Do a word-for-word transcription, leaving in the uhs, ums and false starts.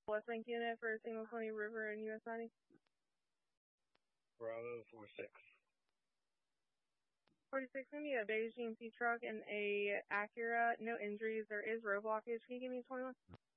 West Bank unit for Signal twenty River and U S ninety. Bravo four six. forty-six, going to be a beige G M C truck and a Acura. No injuries. There is road blockage. Can you give me twenty-one?